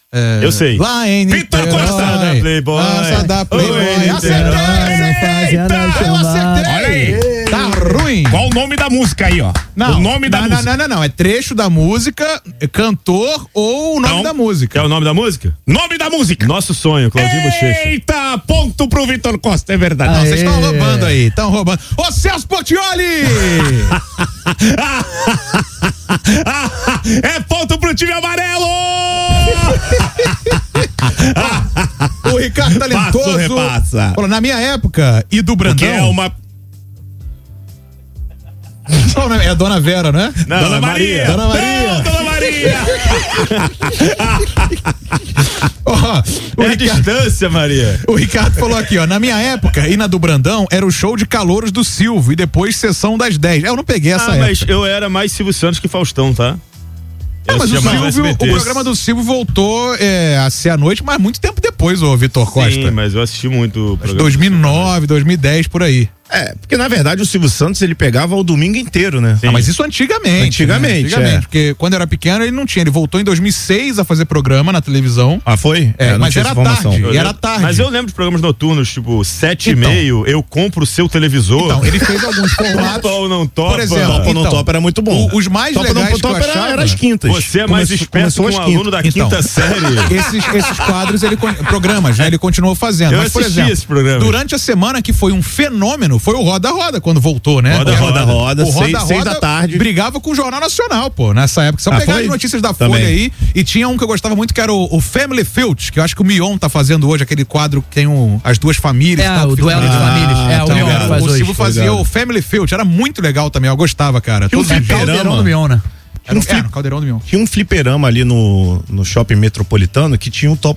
Eu sei. Lá em Vitor Costa da Playboy. Nossa, da Playboy. Acertei! Eu acertei! Olha aí. Tá ruim. Qual o nome da música aí, ó? Não, o nome da música. Não. É trecho da música, cantor ou o nome da música. É o nome da música? Nome da música! Nosso sonho, Claudinho Bochecha. Eita, ponto pro Vitor Costa, é verdade. Não, vocês estão roubando aí, estão roubando. Ô, Celso Portiolli! É ponto pro time amarelo! O Ricardo Talentoso. Repassa. Falou, na minha época, e do Brandão. Que é uma... É a Dona Vera, né? Não, Dona Maria. Dona Maria. Não, Dona Maria. A distância, Maria. O Ricardo falou aqui, ó, na minha época, e na do Brandão, era o show de calouros do Silvio e depois sessão das 10. Eu não peguei essa época. Mas eu era mais Silvio Santos que Faustão, tá? Mas o programa do Silvio voltou a ser à noite, mas muito tempo depois, ô Vitor Costa. Sim, mas eu assisti muito o programa. 2009, 2010, por aí. Porque na verdade o Silvio Santos ele pegava o domingo inteiro, né? Ah, mas isso antigamente. Antigamente. Porque quando eu era pequeno ele não tinha, ele voltou em 2006 a fazer programa na televisão. Ah, foi? Mas era tarde, era tarde. Mas eu lembro de programas noturnos, tipo 7h30, eu compro o seu televisor. Então, ele fez alguns formatos. Topa ou não topa? Por exemplo, Topa ou não topa era muito bom. Os mais Topa legais não topa que eu achava, era as quintas. Você é mais esperto que um aluno da quinta série. Esses quadros, programas, né? Ele continuou fazendo. Eu mas, por assisti exemplo, esse programa. durante a semana que foi um fenômeno, foi o Roda Roda quando voltou, né? Roda, o Roda 6 da tarde. Brigava com o Jornal Nacional, pô, nessa época. Só pegar as notícias da Folha aí. E tinha um que eu gostava muito que era o Family Feud, que eu acho que o Mion tá fazendo hoje, aquele quadro que tem as duas famílias. O duelo de famílias. O Mion faz hoje. O Silvio fazia o Family Feud, era muito legal também, eu gostava, cara. Tinha um Caldeirão do Mion, né? Caldeirão do Mion. Tinha um fliperama ali no Shopping Metropolitano que tinha um